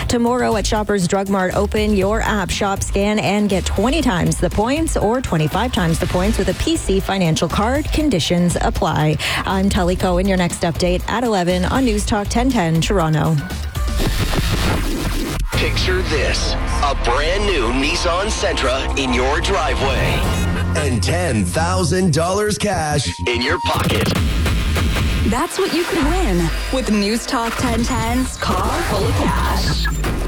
Tomorrow at Shoppers Drug Mart, open your app, shop, scan, and get 20 times the points or 25 times the points with a PC Financial Card. Conditions apply. I'm Tully Cohen. Your next update at 11 on News Talk 1010 Toronto. Picture this, a brand new Nissan Sentra in your driveway and $10,000 cash in your pocket. That's what you could win with News Talk 1010's Car Full of Cash.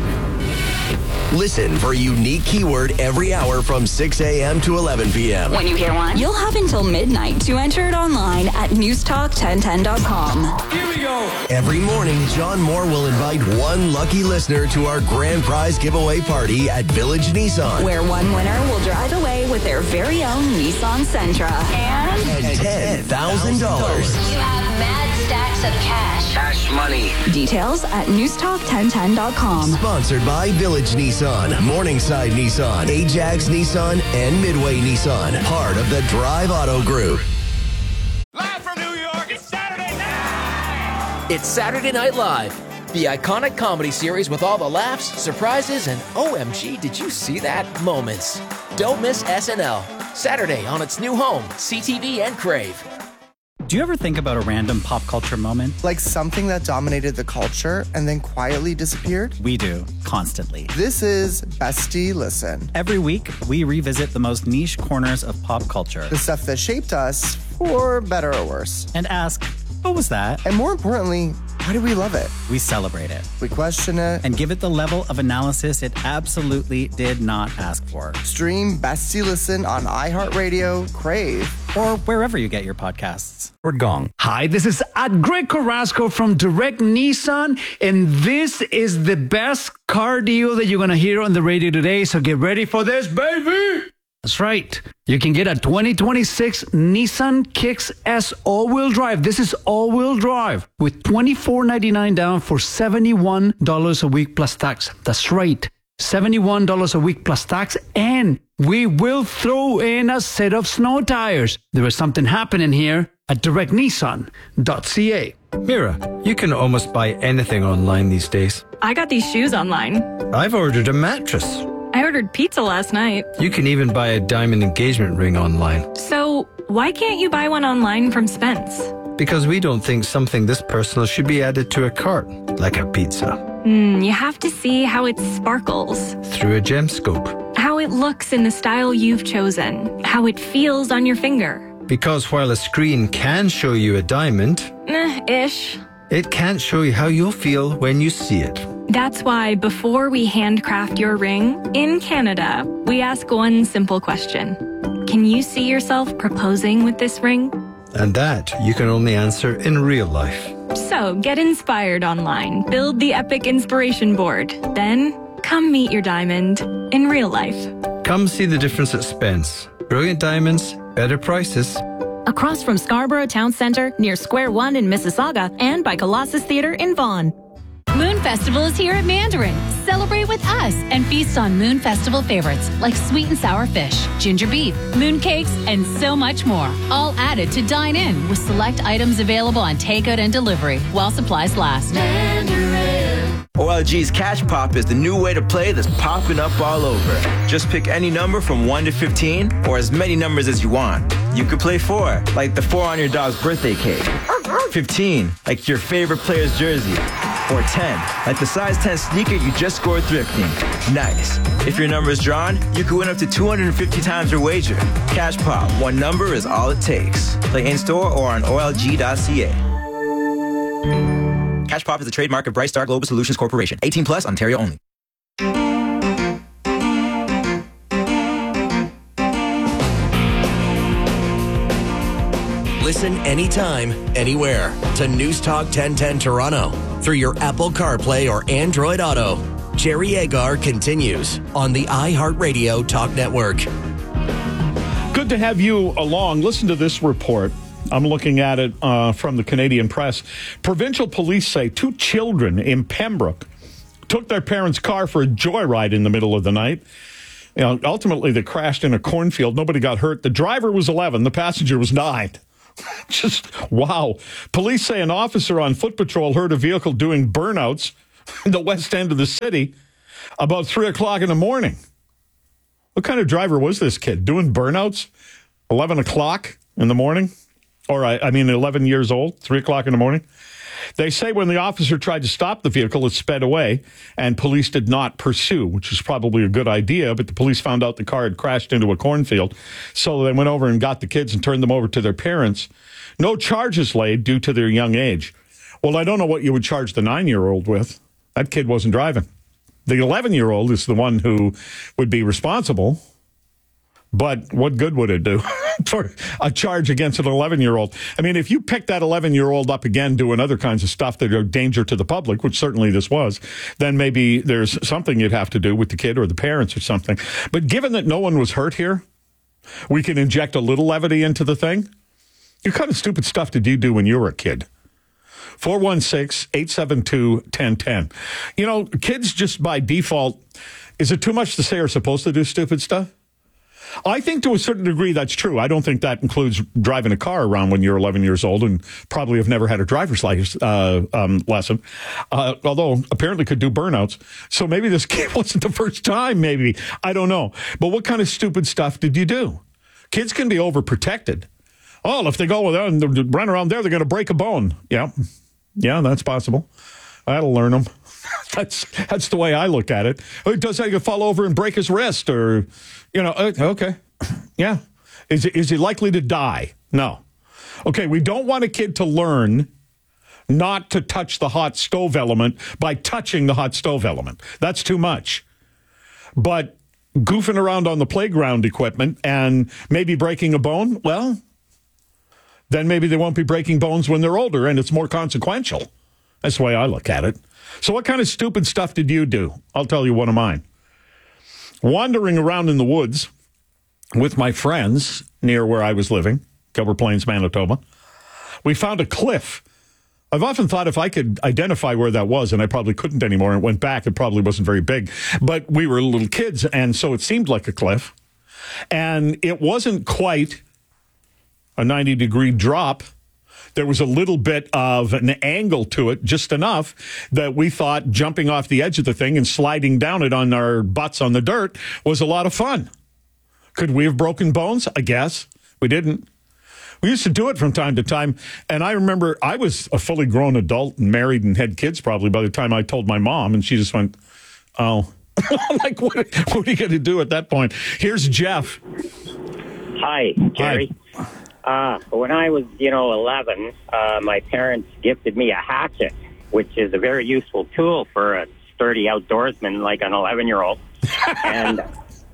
Listen for a unique keyword every hour from 6 a.m. to 11 p.m. When you hear one, you'll have until midnight to enter it online at newstalk1010.com. Here we go. Every morning, John Moore will invite one lucky listener to our grand prize giveaway party at Village Nissan. Where one winner will drive away with their very own Nissan Sentra. And $10,000. You have mad stacks of cash. Cash money. Details at newstalk1010.com. Sponsored by Village Nissan, Morningside Nissan, Ajax Nissan, and Midway Nissan. Part of the Drive Auto Group. Live from New York, it's Saturday night! It's Saturday Night Live, the iconic comedy series with all the laughs, surprises, and OMG, did you see that moments. Don't miss SNL, Saturday on its new home, CTV and Crave. Do you ever think about a random pop culture moment? Like something that dominated the culture and then quietly disappeared? We do, constantly. This is Bestie Listen. Every week, we revisit the most niche corners of pop culture. The stuff that shaped us, for better or worse. And ask, what was that? And more importantly, why do we love it? We celebrate it. We question it. And give it the level of analysis it absolutely did not ask for. Stream Bestie Listen on iHeartRadio, Crave, or wherever you get your podcasts. Or Gong. Hi, this is Greg Carrasco from Direct Nissan, and this is the best car deal that you're going to hear on the radio today, so get ready for this, baby! That's right. You can get a 2026 Nissan Kicks S all-wheel drive. This is all-wheel drive with $24.99 down for $71 a week plus tax. That's right. $71 a week plus tax, and we will throw in a set of snow tires. There is something happening here at directnissan.ca. Mira, you can almost buy anything online these days. I got these shoes online. I've ordered a mattress. I ordered pizza last night. You can even buy a diamond engagement ring online. So, why can't you buy one online from Spence? Because we don't think something this personal should be added to a cart, like a pizza. You have to see how it sparkles. Through a gem scope. How it looks in the style you've chosen. How it feels on your finger. Because while a screen can show you a diamond... ish. It can't show you how you'll feel when you see it. That's why before we handcraft your ring, in Canada, we ask one simple question. Can you see yourself proposing with this ring? And that you can only answer in real life. So get inspired online. Build the epic inspiration board. Then come meet your diamond in real life. Come see the difference at Spence. Brilliant diamonds, better prices. Across from Scarborough Town Centre, near Square One in Mississauga, and by Colossus Theatre in Vaughan. Moon Festival is here at Mandarin. Celebrate with us and feast on Moon Festival favorites like sweet and sour fish, ginger beef, moon cakes, and so much more. All added to dine in with select items available on takeout and delivery while supplies last. Mandarin. OLG's Cash Pop is the new way to play that's popping up all over. Just pick any number from 1 to 15 or as many numbers as you want. You could play 4, like the 4 on your dog's birthday cake. 15, like your favorite player's jersey. Or 10, like the size 10 sneaker you just scored thrifting. Nice. If your number is drawn, you could win up to 250 times your wager. Cash Pop, one number is all it takes. Play in-store or on OLG.ca. Cash Pop is the trademark of Bright Star Global Solutions Corporation. 18 plus, Ontario only. Listen anytime, anywhere to News Talk 1010 Toronto through your Apple CarPlay or Android Auto. Jerry Agar continues on the iHeartRadio Talk Network. Good to have you along. Listen to this report. I'm looking at it from the Canadian Press. Provincial police say 2 children in Pembroke took their parents' car for a joyride in the middle of the night. You know, ultimately, they crashed in a cornfield. Nobody got hurt. The driver was 11. The passenger was 9. Just, wow. Police say an officer on foot patrol heard a vehicle doing burnouts in the west end of the city about 3 o'clock in the morning. What kind of driver was this kid? Doing burnouts 11 o'clock in the morning? Or, 11 years old, 3 o'clock in the morning? They say when the officer tried to stop the vehicle, it sped away, and police did not pursue, which is probably a good idea, but the police found out the car had crashed into a cornfield. So they went over and got the kids and turned them over to their parents. No charges laid due to their young age. Well, I don't know what you would charge the 9-year-old with. That kid wasn't driving. The 11-year-old is the one who would be responsible. But what good would it do for a charge against an 11-year-old? I mean, if you pick that 11-year-old up again doing other kinds of stuff that are danger to the public, which certainly this was, then maybe there's something you'd have to do with the kid or the parents or something. But given that no one was hurt here, we can inject a little levity into the thing. What kind of stupid stuff did you do when you were a kid? 416-872-1010. You know, kids just by default, is it too much to say are supposed to do stupid stuff? I think to a certain degree that's true. I don't think that includes driving a car around when you're 11 years old and probably have never had a driver's license lesson, although apparently could do burnouts. So maybe this kid wasn't the first time, maybe. I don't know. But what kind of stupid stuff did you do? Kids can be overprotected. Oh, if they go and run around there, they're going to break a bone. Yeah, that's possible. That'll learn them. That's the way I look at it. Does he fall over and break his wrist or, okay. Yeah. Is he likely to die? No. Okay, we don't want a kid to learn not to touch the hot stove element by touching the hot stove element. That's too much. But goofing around on the playground equipment and maybe breaking a bone, well, then maybe they won't be breaking bones when they're older and it's more consequential. That's the way I look at it. So what kind of stupid stuff did you do? I'll tell you one of mine. Wandering around in the woods with my friends near where I was living, Gilbert Plains, Manitoba, we found a cliff. I've often thought if I could identify where that was, and I probably couldn't anymore, and went back, it probably wasn't very big. But we were little kids, and so it seemed like a cliff. And it wasn't quite a 90-degree drop. There was a little bit of an angle to it, just enough that we thought jumping off the edge of the thing and sliding down it on our butts on the dirt was a lot of fun. Could we have broken bones? I guess. We didn't. We used to do it from time to time, and I remember I was a fully grown adult and married and had kids probably by the time I told my mom, and she just went, oh. Like, what are you going to do at that point? Here's Jeff. Hi, Jerry. Hi. When I was, 11, my parents gifted me a hatchet, which is a very useful tool for a sturdy outdoorsman like an 11-year-old. And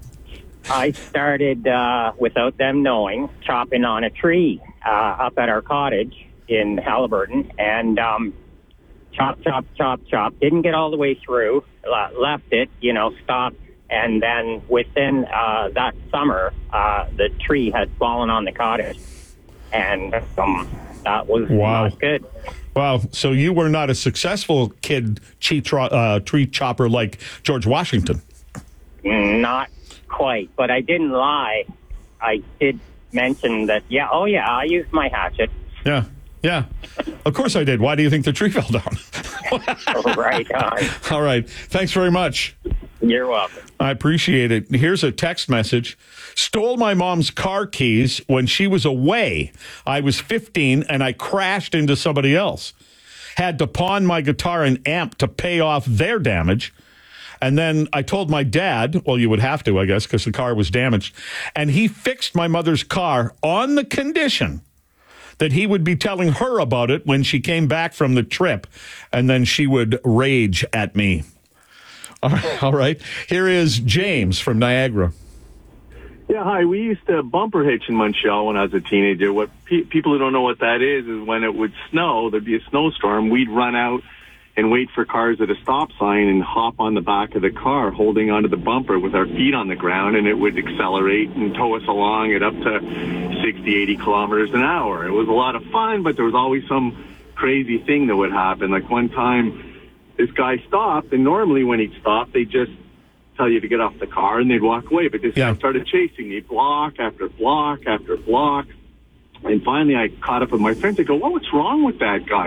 I started, without them knowing, chopping on a tree up at our cottage in Halliburton. And chop. Didn't get all the way through. Left it, stopped. And then within that summer, the tree had fallen on the cottage. And that was not good. Wow. So you were not a successful kid tree chopper like George Washington? Not quite. But I didn't lie. I did mention that, I used my hatchet. Yeah. Of course I did. Why do you think the tree fell down? Right on. All right. Thanks very much. You're welcome. I appreciate it. Here's a text message. Stole my mom's car keys when she was away. I was 15 and I crashed into somebody else. Had to pawn my guitar and amp to pay off their damage. And then I told my dad, well, you would have to, I guess, because the car was damaged. And he fixed my mother's car on the condition that he would be telling her about it when she came back from the trip. And then she would rage at me. All right. Here is James from Niagara. Yeah, hi. We used to bumper hitch in Montreal when I was a teenager. What people who don't know what that is when it would snow, there'd be a snowstorm, we'd run out and wait for cars at a stop sign and hop on the back of the car, holding onto the bumper with our feet on the ground, and it would accelerate and tow us along at up to 60, 80 kilometers an hour. It was a lot of fun, but there was always some crazy thing that would happen. Like one time, this guy stopped, and normally when he'd stop, they'd just tell you to get off the car, and they'd walk away. But this guy started chasing me, block after block after block. And finally, I caught up with my friends. I go, what's wrong with that guy?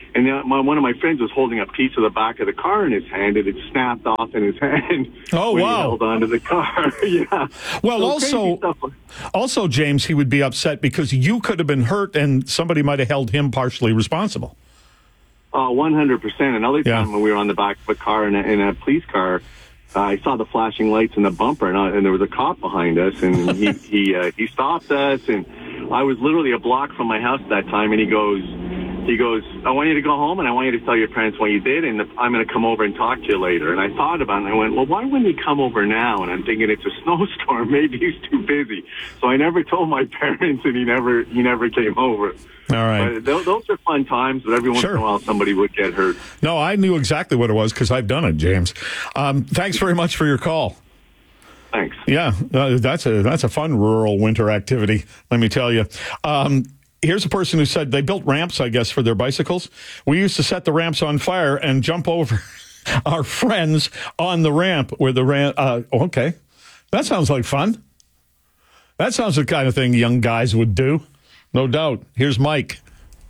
And one of my friends was holding a piece of the back of the car in his hand, and it snapped off in his hand. Oh, when wow. He held onto the car. Yeah. Well, So also, James, he would be upset because you could have been hurt and somebody might have held him partially responsible. 100%. Another time when we were on the back of a car in a police car, I saw the flashing lights in the bumper, and there was a cop behind us, and he stopped us, and I was literally a block from my house at that time, and he goes, I want you to go home, and I want you to tell your parents what you did, and I'm going to come over and talk to you later. And I thought about it, and I went, well, why wouldn't he come over now? And I'm thinking it's a snowstorm. Maybe he's too busy. So I never told my parents, and he never came over. All right. But those are fun times, but every once in a while somebody would get hurt. No, I knew exactly what it was because I've done it, James. Thanks very much for your call. Thanks. Yeah, that's a fun rural winter activity, let me tell you. Here's a person who said they built ramps, I guess, for their bicycles. We used to set the ramps on fire and jump over our friends on the ramp where the ramp. Okay, that sounds like fun. That sounds the kind of thing young guys would do, no doubt. Here's Mike.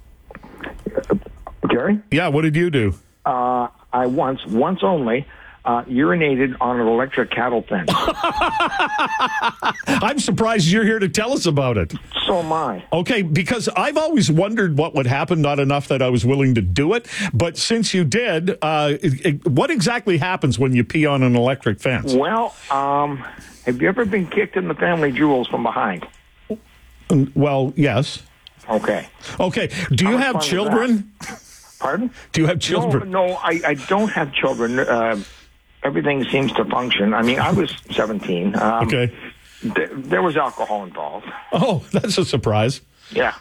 Jerry? Yeah, what did you do? I once only, urinated on an electric cattle fence. I'm surprised you're here to tell us about it. So am I. Okay, because I've always wondered what would happen, not enough that I was willing to do it. But since you did, what exactly happens when you pee on an electric fence? Well, have you ever been kicked in the family jewels from behind? Well, yes. Okay. Okay, do you have children? Pardon? Do you have children? No, I don't have children. Everything seems to function. I mean, I was 17. Okay. There was alcohol involved. Oh, that's a surprise. Yeah.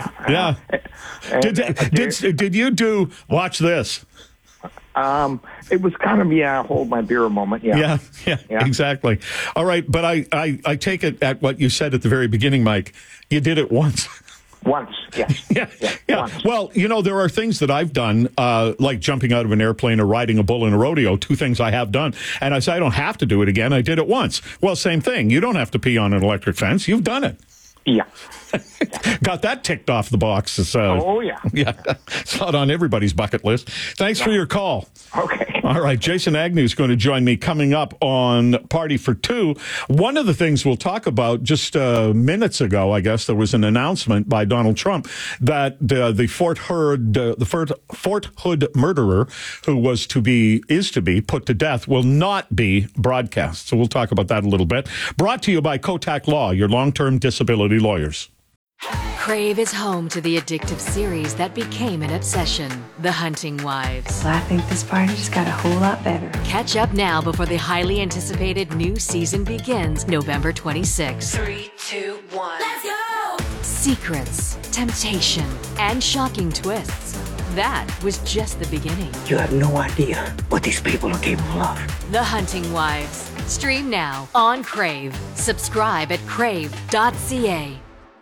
Did you do, watch this? It was kind of, hold my beer a moment. Yeah, exactly. All right, but I take it at what you said at the very beginning, Mike. You did it once. Once, yes. Yeah. Once. Well, there are things that I've done, like jumping out of an airplane or riding a bull in a rodeo, two things I have done. And I say I don't have to do it again. I did it once. Well, same thing. You don't have to pee on an electric fence. You've done it. Yeah. Got that ticked off the box. Oh, yeah. Yeah. It's not on everybody's bucket list. Thanks for your call. Okay. All right. Jason Agnew is going to join me coming up on Party for Two. One of the things we'll talk about just minutes ago, I guess, there was an announcement by Donald Trump that the Fort Hood murderer who is to be put to death will not be broadcast. So we'll talk about that a little bit. Brought to you by Kotak Law, your long-term disability lawyers. Crave is home to the addictive series that became an obsession, The Hunting Wives. Well, I think this party just got a whole lot better. Catch up now before the highly anticipated new season begins November 26th. 3, 2, 1. Let's go! Secrets, temptation, and shocking twists. That was just the beginning. You have no idea what these people are capable of. The Hunting Wives. Stream now on Crave. Subscribe at crave.ca.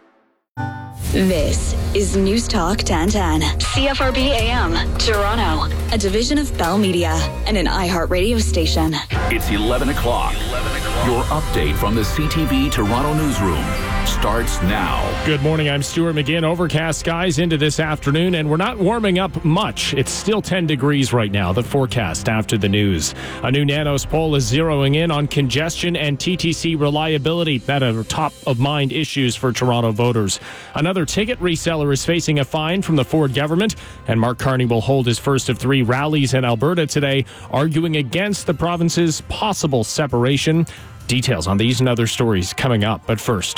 This is News Talk 1010, CFRB AM, Toronto, a division of Bell Media and an iHeart radio station. It's 11 o'clock. Your update from the CTV Toronto newsroom starts now. Good morning, I'm Stuart McGinn. Overcast skies into this afternoon, and we're not warming up much. It's still 10 degrees right now, the forecast after the news. A new Nanos poll is zeroing in on congestion and TTC reliability that are top-of-mind issues for Toronto voters. Another ticket reseller is facing a fine from the Ford government, and Mark Carney will hold his first of 3 rallies in Alberta today, arguing against the province's possible separation. Details on these and other stories coming up, but first.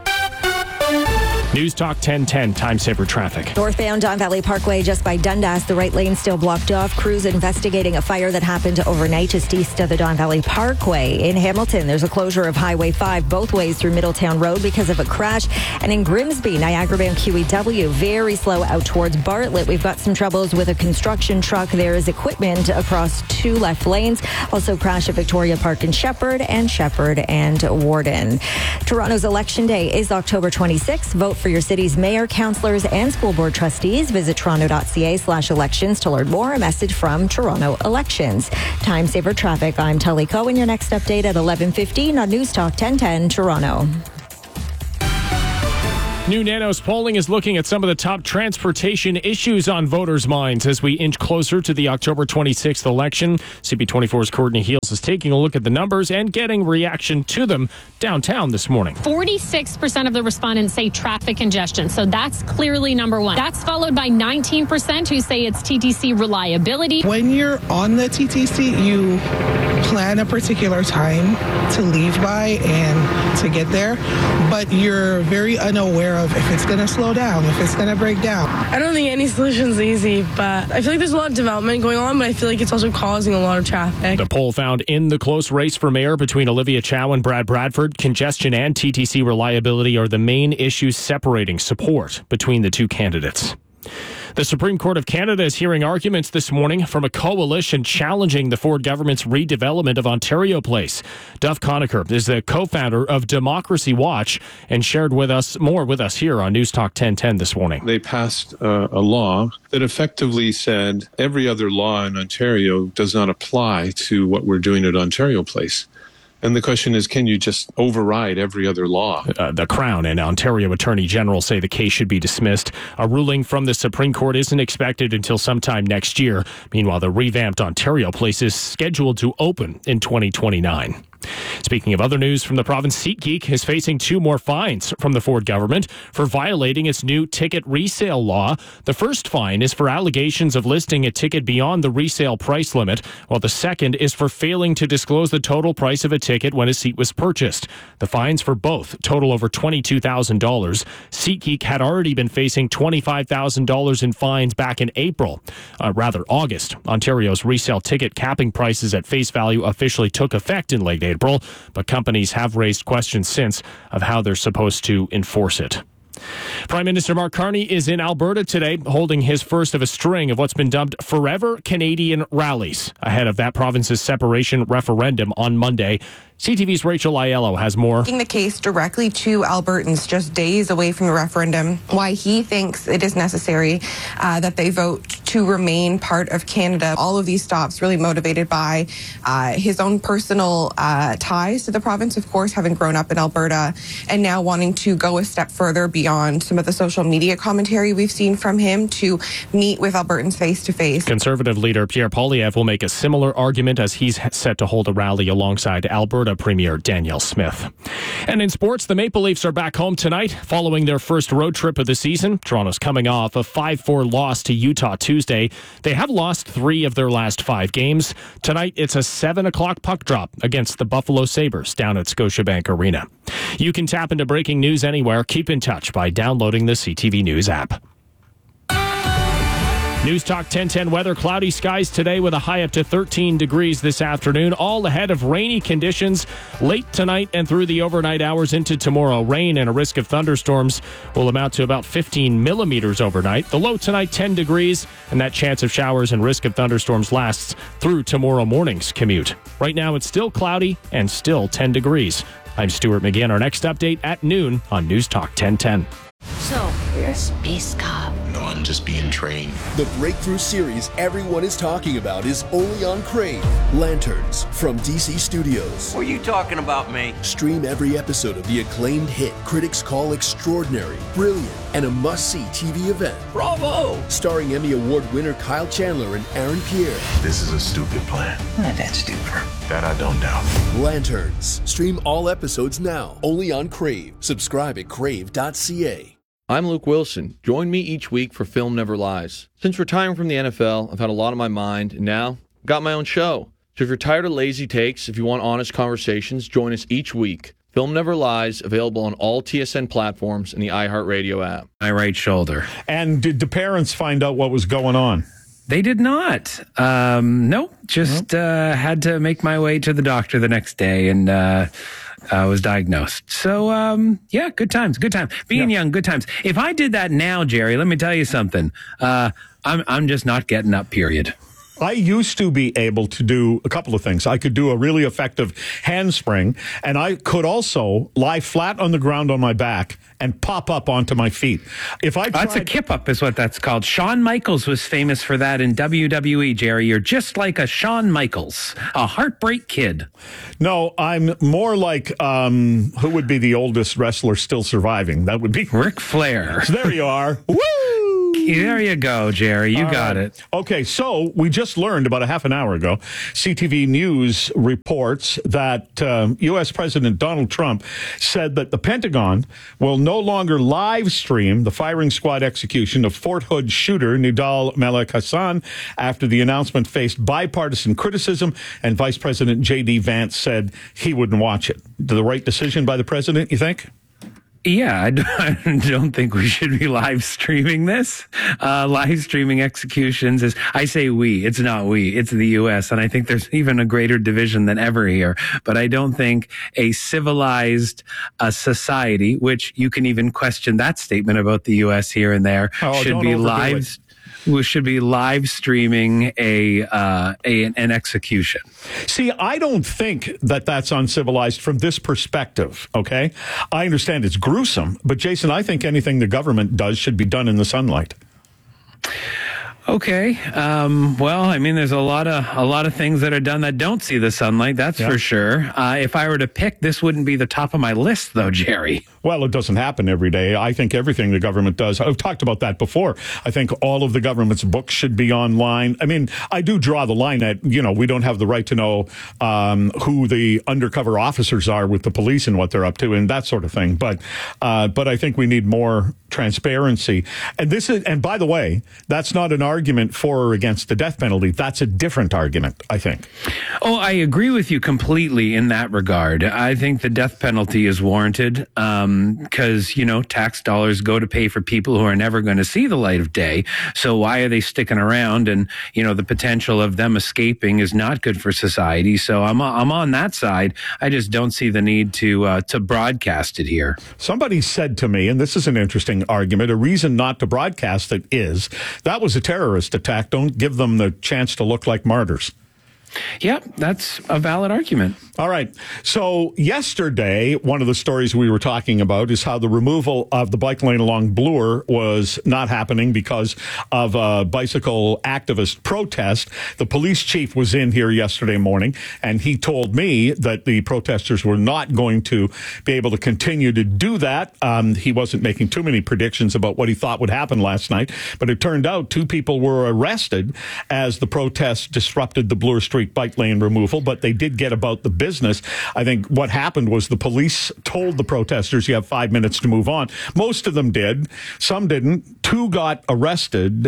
News Talk 1010, time saver traffic. Northbound Don Valley Parkway just by Dundas, the right lane still blocked off. Crews investigating a fire that happened overnight just east of the Don Valley Parkway. In Hamilton, there's a closure of Highway 5 both ways through Middletown Road because of a crash. And in Grimsby, Niagara Bound QEW, very slow out towards Bartlett. We've got some troubles with a construction truck. There is equipment across 2 left lanes. Also crash at Victoria Park and Shepherd and Warden. Toronto's election day is October 26th. Vote for your city's mayor, councillors, and school board trustees. Visit toronto.ca/elections to learn more. A message from Toronto Elections. Time saver traffic. I'm Tully Cohen. Your next update at 11:15 on News Talk 1010 Toronto. New Nanos polling is looking at some of the top transportation issues on voters' minds as we inch closer to the October 26th election. CP24's Courtney Heels is taking a look at the numbers and getting reaction to them downtown this morning. 46% of the respondents say traffic congestion, so that's clearly number one. That's followed by 19% who say it's TTC reliability. When you're on the TTC, you plan a particular time to leave by and to get there, but you're very unaware of if it's going to slow down, if it's going to break down. I don't think any solution's easy, but I feel like there's a lot of development going on, but I feel like it's also causing a lot of traffic. The poll found in the close race for mayor between Olivia Chow and Brad Bradford, congestion and TTC reliability are the main issues separating support between the two candidates. The Supreme Court of Canada is hearing arguments this morning from a coalition challenging the Ford government's redevelopment of Ontario Place. Duff Conacher is the co-founder of Democracy Watch and shared with us here on News Talk 1010 this morning. They passed a law that effectively said every other law in Ontario does not apply to what we're doing at Ontario Place. And the question is, can you just override every other law? The Crown and Ontario Attorney General say the case should be dismissed. A ruling from the Supreme Court isn't expected until sometime next year. Meanwhile, the revamped Ontario Place is scheduled to open in 2029. Speaking of other news from the province, SeatGeek is facing 2 more fines from the Ford government for violating its new ticket resale law. The first fine is for allegations of listing a ticket beyond the resale price limit, while the second is for failing to disclose the total price of a ticket when a seat was purchased. The fines for both total over $22,000. SeatGeek had already been facing $25,000 in fines back in August. Ontario's resale ticket capping prices at face value officially took effect in late April, but companies have raised questions since of how they're supposed to enforce it. Prime Minister Mark Carney is in Alberta today, holding his first of a string of what's been dubbed Forever Canadian rallies ahead of that province's separation referendum on Monday. CTV's Rachel Aiello has more. Making the case directly to Albertans just days away from the referendum, why he thinks it is necessary that they vote to remain part of Canada. All of these stops really motivated by his own personal ties to the province, of course, having grown up in Alberta, and now wanting to go a step further beyond some of the social media commentary we've seen from him to meet with Albertans face to face. Conservative leader Pierre Poilievre will make a similar argument as he's set to hold a rally alongside Alberta Premier Danielle Smith. And in sports, the Maple Leafs are back home tonight following their first road trip of the season. Toronto's coming off a 5-4 loss to Utah Tuesday. They have lost 3 of their last 5 games. Tonight, it's a 7 o'clock puck drop against the Buffalo Sabres down at Scotiabank Arena. You can tap into breaking news anywhere. Keep in touch by downloading the CTV News app. News Talk 1010 weather, cloudy skies today with a high up to 13 degrees this afternoon, all ahead of rainy conditions late tonight and through the overnight hours into tomorrow. Rain and a risk of thunderstorms will amount to about 15 millimeters overnight. The low tonight, 10 degrees, and that chance of showers and risk of thunderstorms lasts through tomorrow morning's commute. Right now, it's still cloudy and still 10 degrees. I'm Stuart McGinn. Our next update at noon on News Talk 1010. So, you're a space cop. No, I'm just being trained. The breakthrough series everyone is talking about is only on Crave. Lanterns from DC Studios. Were you talking about me? Stream every episode of the acclaimed hit critics call extraordinary, brilliant, and a must-see TV event. Bravo! Starring Emmy Award winner Kyle Chandler and Aaron Pierre. This is a stupid plan. Not that stupid. That I don't doubt. Lanterns. Stream all episodes now, only on Crave. Subscribe at crave.ca. I'm Luke Wilson. Join me each week for Film Never Lies. Since retiring from the NFL, I've had a lot on my mind, and now I've got my own show. So if you're tired of lazy takes, if you want honest conversations, join us each week. Film Never Lies, available on all TSN platforms and the iHeartRadio app. My right shoulder. And did the parents find out what was going on? They did not. No, just had to make my way to the doctor the next day and was diagnosed. So, yeah, good times. Being young, good times. If I did that now, Jerry, let me tell you something. I'm just not getting up, period. I used to be able to do a couple of things. I could do a really effective handspring, and I could also lie flat on the ground on my back and pop up onto my feet. If I That's a kip up is what that's called. Shawn Michaels was famous for that in WWE, Jerry. You're just like a Shawn Michaels, a heartbreak kid. No, I'm more like, who would be the oldest wrestler still surviving? That would be Ric Flair. So there you are. Woo! There you go, Jerry. You got it. Okay, so we just learned about a half an hour ago, CTV News reports that U.S. President Donald Trump said that the Pentagon will no longer live stream the firing squad execution of Fort Hood shooter Nidal Malek Hassan after the announcement faced bipartisan criticism, and Vice President J.D. Vance said he wouldn't watch it. The right decision by the president, you think? Yeah, I don't think we should be live streaming this. Live streaming executions is, I say we, it's not we, it's the U.S. And I think there's even a greater division than ever here. But I don't think a civilized society, which you can even question that statement about the U.S. here and there, should be live. We should be live streaming an execution. See, I don't think that that's uncivilized from this perspective, okay? I understand it's gruesome, but Jason, I think anything the government does should be done in the sunlight. Okay. Well, I mean, there's a lot of things that are done that don't see the sunlight. That's for sure. If I were to pick, this wouldn't be the top of my list, though, Jerry. Well, it doesn't happen every day. I think everything the government does, I've talked about that before. I think all of the government's books should be online. I mean, I do draw the line at, we don't have the right to know who the undercover officers are with the police and what they're up to and that sort of thing. But I think we need more transparency. And by the way, that's not an argument for or against the death penalty. That's a different argument, I think. Oh, I agree with you completely in that regard. I think the death penalty is warranted because, tax dollars go to pay for people who are never going to see the light of day. So why are they sticking around? And, the potential of them escaping is not good for society. So I'm on that side. I just don't see the need to broadcast it here. Somebody said to me, and this is an interesting argument, a reason not to broadcast it is that was a terrorist attack. Don't give them the chance to look like martyrs. Yeah, that's a valid argument. All right. So yesterday, one of the stories we were talking about is how the removal of the bike lane along Bloor was not happening because of a bicycle activist protest. The police chief was in here yesterday morning, and he told me that the protesters were not going to be able to continue to do that. He wasn't making too many predictions about what he thought would happen last night, but it turned out 2 people were arrested as the protests disrupted the Bloor Street bike lane removal, but they did get about the business. I think what happened was the police told the protesters, you have 5 minutes to move on. Most of them did. Some didn't. 2 got arrested.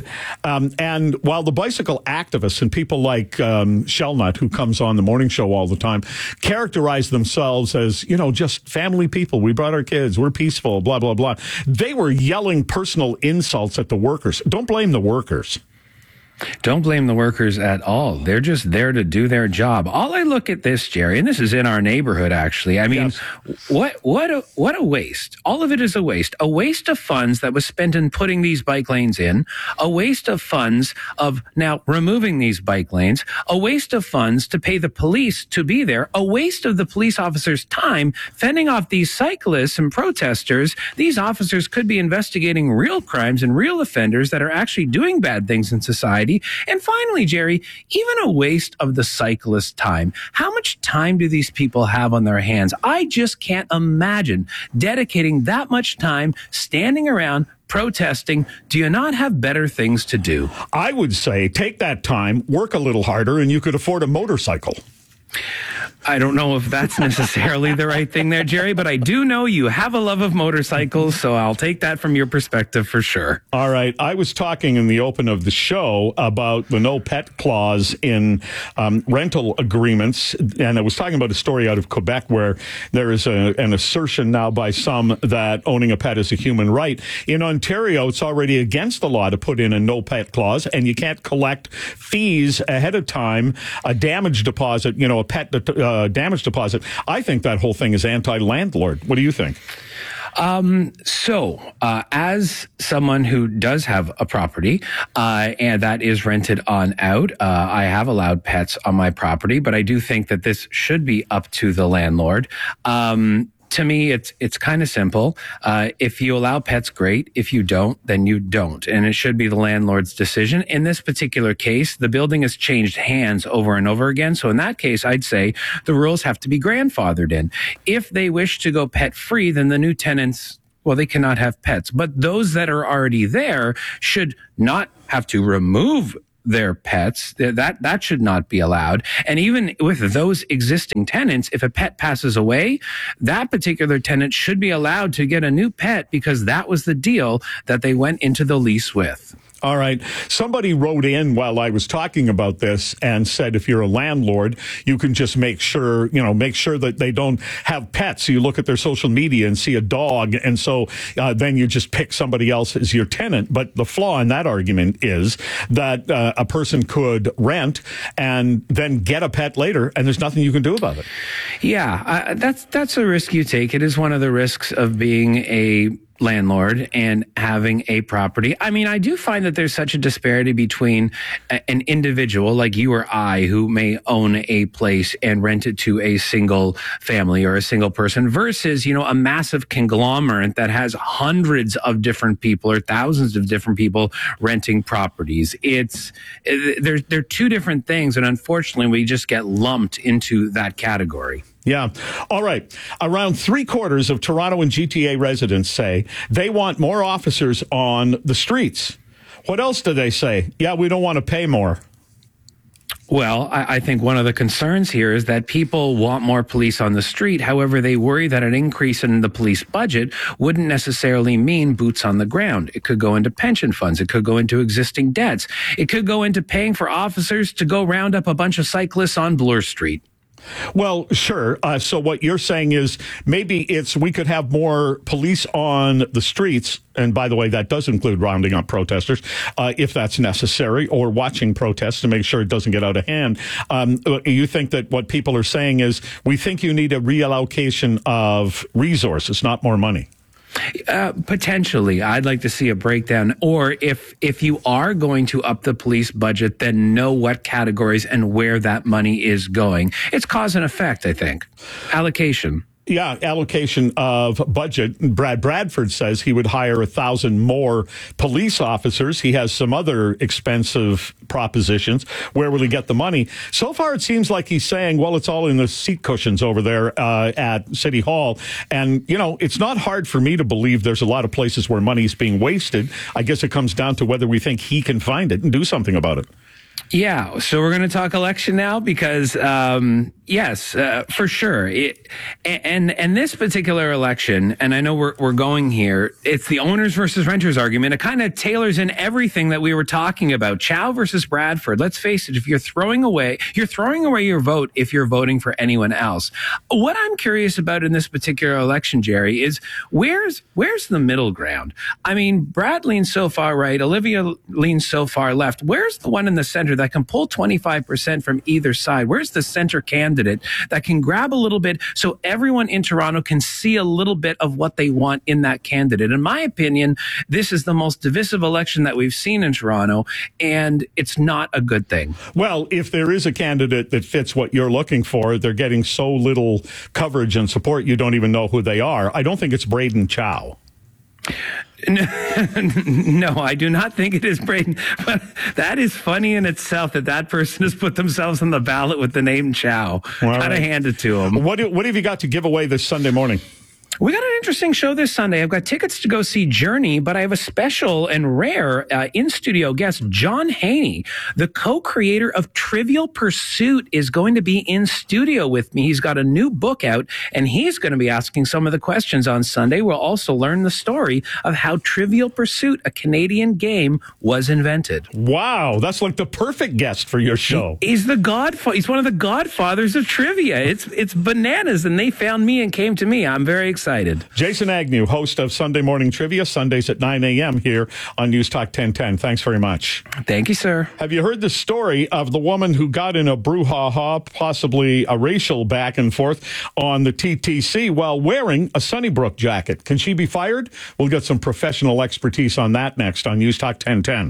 And while the bicycle activists and people like Shellnut, who comes on the morning show all the time, characterize themselves as, just family people. We brought our kids. We're peaceful, blah, blah, blah. They were yelling personal insults at the workers. Don't blame the workers. Don't blame the workers at all. They're just there to do their job. All I look at this, Jerry, and this is in our neighborhood, actually. I mean, yes. What a waste. All of it is a waste. A waste of funds that was spent in putting these bike lanes in. A waste of funds of now removing these bike lanes. A waste of funds to pay the police to be there. A waste of the police officers' time fending off these cyclists and protesters. These officers could be investigating real crimes and real offenders that are actually doing bad things in society. And finally, Jerry, even a waste of the cyclist's time. How much time do these people have on their hands? I just can't imagine dedicating that much time standing around protesting. Do you not have better things to do? I would say take that time, work a little harder, and you could afford a motorcycle. I don't know if that's necessarily the right thing there, Jerry, but I do know you have a love of motorcycles, so I'll take that from your perspective for sure. All right. I was talking in the open of the show about the no pet clause in rental agreements, and I was talking about a story out of Quebec where there is an assertion now by some that owning a pet is a human right. In Ontario, it's already against the law to put in a no pet clause, and you can't collect fees ahead of time, a damage deposit, a pet damage deposit. I think that whole thing is anti-landlord. What do you think? As someone who does have a property and that is rented on out, I have allowed pets on my property, but I do think that this should be up to the landlord. To me, it's kind of simple. If you allow pets, great. If you don't, then you don't. And it should be the landlord's decision. In this particular case, the building has changed hands over and over again. So in that case, I'd say the rules have to be grandfathered in. If they wish to go pet free, then the new tenants, well, they cannot have pets. But those that are already there should not have to remove their pets. That should not be allowed. And even with those existing tenants, if a pet passes away, that particular tenant should be allowed to get a new pet because that was the deal that they went into the lease with. All right. Somebody wrote in while I was talking about this and said, if you're a landlord, you can just make sure that they don't have pets. You look at their social media and see a dog. And so then you just pick somebody else as your tenant. But the flaw in that argument is that a person could rent and then get a pet later, and there's nothing you can do about it. Yeah, that's a risk you take. It is one of the risks of being a landlord and having a property. I mean, I do find that there's such a disparity between an individual like you or I who may own a place and rent it to a single family or a single person versus, a massive conglomerate that has hundreds of different people or thousands of different people renting properties. They're two different things. And unfortunately, we just get lumped into that category. Yeah. All right. Around 3/4 of Toronto and GTA residents say they want more officers on the streets. What else do they say? Yeah, we don't want to pay more. Well, I think one of the concerns here is that people want more police on the street. However, they worry that an increase in the police budget wouldn't necessarily mean boots on the ground. It could go into pension funds. It could go into existing debts. It could go into paying for officers to go round up a bunch of cyclists on Bloor Street. Well, sure. So what you're saying is maybe we could have more police on the streets. And by the way, that does include rounding up protesters if that's necessary, or watching protests to make sure it doesn't get out of hand. You think that what people are saying is we think you need a reallocation of resources, not more money. Potentially. I'd like to see a breakdown. Or if you are going to up the police budget, then know what categories and where that money is going. It's cause and effect, I think. Allocation. Yeah, allocation of budget. Brad Bradford says he would hire 1,000 more police officers. He has some other expensive propositions. Where will he get the money? So far, it seems like he's saying, well, it's all in the seat cushions over there at City Hall. And, it's not hard for me to believe there's a lot of places where money is being wasted. I guess it comes down to whether we think he can find it and do something about it. Yeah, so we're going to talk election now because, yes, for sure. And this particular election, and I know we're going here, it's the owners versus renters argument. It kind of tailors in everything that we were talking about. Chow versus Bradford. Let's face it, if you're throwing away your vote if you're voting for anyone else. What I'm curious about in this particular election, Jerry, is where's the middle ground? I mean, Brad leans so far right, Olivia leans so far left. Where's the one in the center that can pull 25% from either side? Where's the center candidate that can grab a little bit so everyone in Toronto can see a little bit of what they want in that candidate? In my opinion, this is the most divisive election that we've seen in Toronto, and it's not a good thing. Well, if there is a candidate that fits what you're looking for, they're getting so little coverage and support, you don't even know who they are. I don't think it's Braden Chow. No, I do not think it is Braden, but that is funny in itself that person has put themselves on the ballot with the name Chow. Gotta hand it to them. What have you got to give away this Sunday morning? We got an interesting show this Sunday. I've got tickets to go see Journey, but I have a special and rare in-studio guest. John Haney, the co-creator of Trivial Pursuit, is going to be in studio with me. He's got a new book out, and he's going to be asking some of the questions on Sunday. We'll also learn the story of how Trivial Pursuit, a Canadian game, was invented. Wow, that's like the perfect guest for your show. He's the godfather. He's one of the godfathers of trivia. It's bananas, and they found me and came to me. I'm very excited excited. Jason Agnew, host of Sunday Morning Trivia, Sundays at 9 a.m. here on News Talk 1010. Thanks very much. Thank you, sir. Have you heard the story of the woman who got in a brouhaha, possibly a racial back and forth on the TTC while wearing a Sunnybrook jacket? Can she be fired? We'll get some professional expertise on that next on News Talk 1010.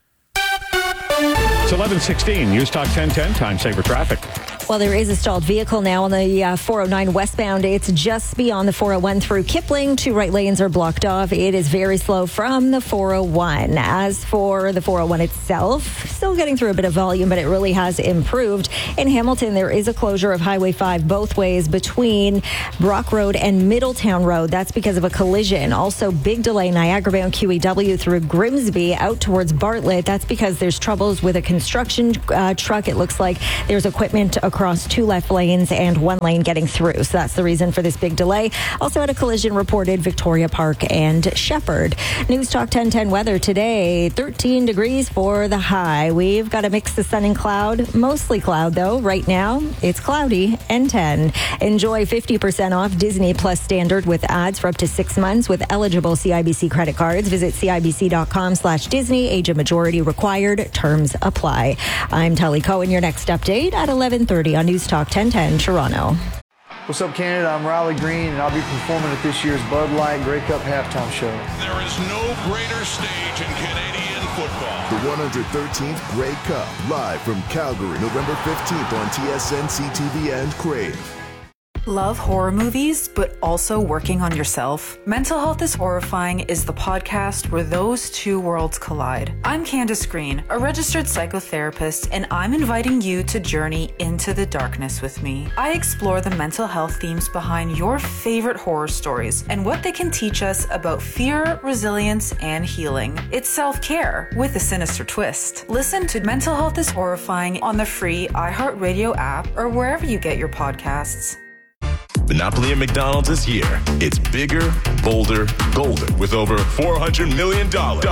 It's 11:16. News Talk 1010. Time saver traffic. Well, there is a stalled vehicle now on the 409 westbound. It's just beyond the 401 through Kipling. 2 right lanes are blocked off. It is very slow from the 401. As for the 401 itself, still getting through a bit of volume, but it really has improved. In Hamilton, there is a closure of Highway 5 both ways between Brock Road and Middletown Road. That's because of a collision. Also, big delay Niagara-bound QEW through Grimsby out towards Bartlett. That's because there's troubles with a construction truck. It looks like there's equipment across 2 left lanes and 1 lane getting through. So that's the reason for this big delay. Also had a collision reported Victoria Park and Shepherd. News Talk 1010 weather today, 13 degrees for the high. We've got a mix of sun and cloud, mostly cloud though. Right now it's cloudy and 10. Enjoy 50% off Disney Plus Standard with ads for up to 6 months with eligible CIBC credit cards. Visit CIBC.com/Disney. Age of majority required. Terms apply. I'm Tully Cohen. Your next update at 11:30 on News Talk 1010 Toronto. What's up, Canada? I'm Riley Green, and I'll be performing at this year's Bud Light Grey Cup halftime show. There is no greater stage in Canadian football. The 113th Grey Cup, live from Calgary, November 15th on TSN, CTV, and Crave. Love horror movies, but also working on yourself? Mental Health is Horrifying is the podcast where those two worlds collide. I'm Candace Green, a registered psychotherapist, and I'm inviting you to journey into the darkness with me. I explore the mental health themes behind your favorite horror stories and what they can teach us about fear, resilience, and healing. It's self-care with a sinister twist. Listen to Mental Health is Horrifying on the free iHeartRadio app or wherever you get your podcasts. Monopoly at McDonald's is here. It's bigger, bolder, golder with over $400 million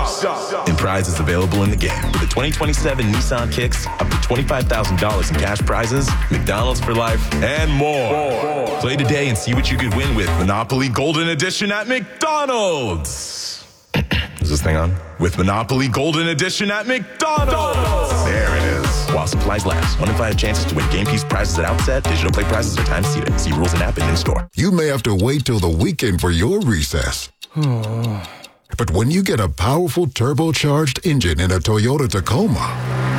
in prizes available in the game. With the 2027 Nissan Kicks, up to $25,000 in cash prizes, McDonald's for life, and more. Play today and see what you could win with Monopoly Golden Edition at McDonald's. Is this thing on? With Monopoly Golden Edition at McDonald's. There it is. While supplies last. 1 in 5 chances to win game piece prizes at outset. Digital play prizes are time seated. See rules and app and in-store. You may have to wait till the weekend for your recess. But when you get a powerful turbocharged engine in a Toyota Tacoma,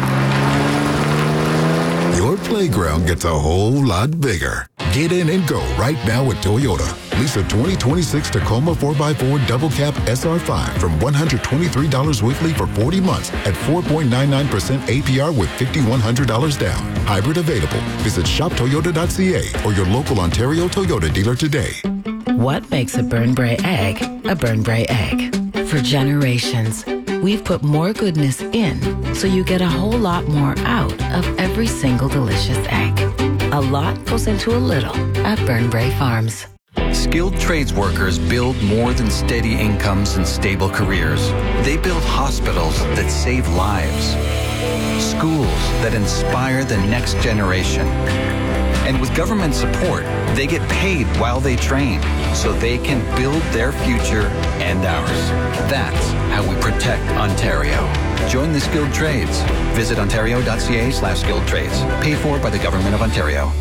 your playground gets a whole lot bigger. Get in and go right now at Toyota. Lease a 2026 Tacoma 4x4 Double Cab SR5 from $123 weekly for 40 months at 4.99% APR with $5,100 down. Hybrid available. Visit shoptoyota.ca or your local Ontario Toyota dealer today. What makes a Burnbrae egg a Burnbrae egg? For generations, we've put more goodness in so you get a whole lot more out of every single delicious egg. A lot goes into a little at Burnbrae Farms. Skilled trades workers build more than steady incomes and stable careers. They build hospitals that save lives, schools that inspire the next generation. And with government support, they get paid while they train so they can build their future and ours. That's how we protect Ontario. Join the skilled trades. Visit ontario.ca/skilled trades. Paid for by the Government of Ontario.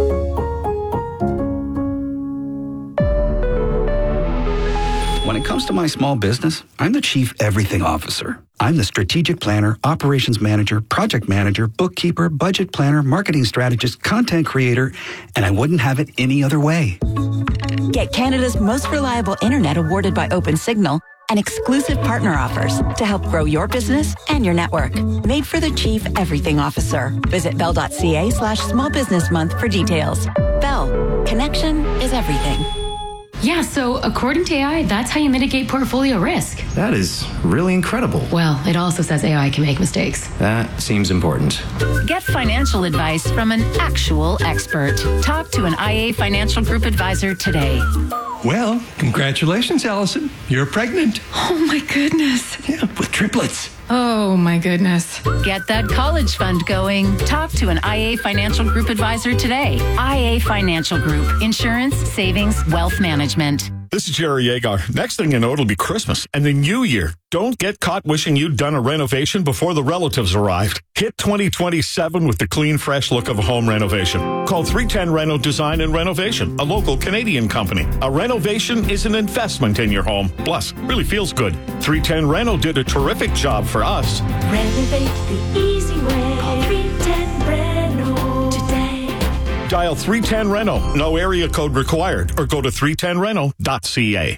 When it comes to my small business, I'm the Chief Everything Officer. I'm the strategic planner, operations manager, project manager, bookkeeper, budget planner, marketing strategist, content creator, and I wouldn't have it any other way. Get Canada's most reliable internet awarded by OpenSignal and exclusive partner offers to help grow your business and your network. Made for the Chief Everything Officer. Visit bell.ca/small business month for details. Bell, connection is everything. Yeah, so according to AI, that's how you mitigate portfolio risk. That is really incredible. Well, it also says AI can make mistakes. That seems important. Get financial advice from an actual expert. Talk to an IA Financial Group advisor today. Well, congratulations, Allison. You're pregnant. Oh my goodness. Yeah, with triplets. Oh my goodness. Get that college fund going. Talk to an IA Financial Group advisor today. IA Financial Group. Insurance, savings, wealth management. This is Jerry Agar. Next thing you know, it'll be Christmas and the new year. Don't get caught wishing you'd done a renovation before the relatives arrived. Hit 2027 with the clean, fresh look of a home renovation. Call 310 Reno Design and Renovation, a local Canadian company. A renovation is an investment in your home. Plus, really feels good. 310 Reno did a terrific job for us. Renovate the easy way. Call 310 Reno today. Dial 310 Reno, no area code required, or go to 310reno.ca.